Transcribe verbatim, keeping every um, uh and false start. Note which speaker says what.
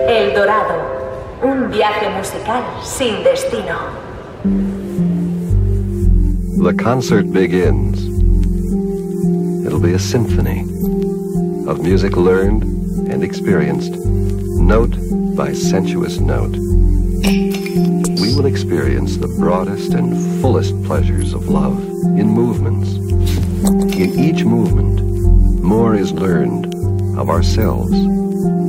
Speaker 1: El Dorado, un viaje musical sin destino.
Speaker 2: The concert begins. It'll be a symphony of music learned and experienced, note by sensuous note. We will experience the broadest and fullest pleasures of love in movements. In each movement, more is learned of ourselves